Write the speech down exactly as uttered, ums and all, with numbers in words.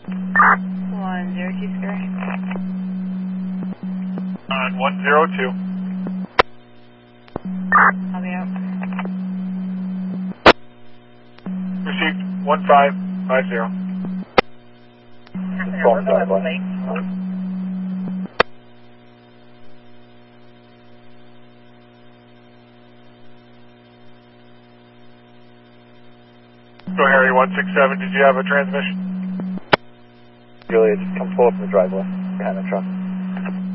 One zero two square. On one zero two. I'll be out. Received one five five zero. Phone driveway. Go Harry one six seven, did you have a transmission? Julia, just come pull up in the driveway behind the truck.